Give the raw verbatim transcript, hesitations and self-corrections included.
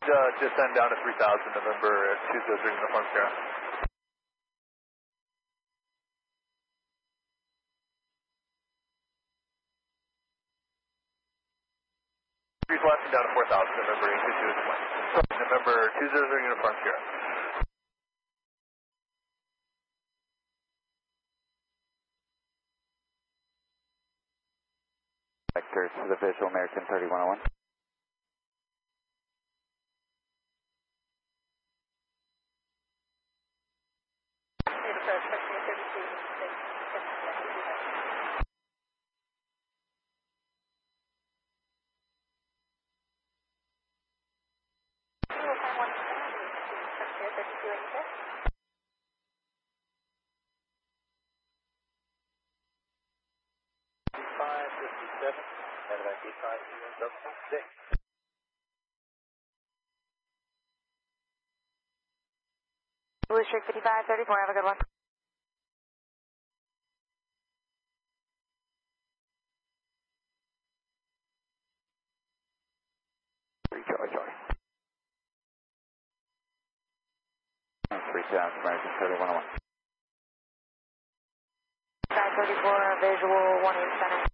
Uh, descend down to three thousand, November two zero three Uniform Sierra. Three flashing down to four thousand, November eight two two is one. November two zero three Uniform Sierra. Vector to the visual, American thirty-one oh one. five fifty-seven, and about eight five six. Blue Streak fifty-five thirty-four, have a good one. Three Charlie Charlie. Three thousand, American thirty-one oh one. five thirty-four, visual one eight center.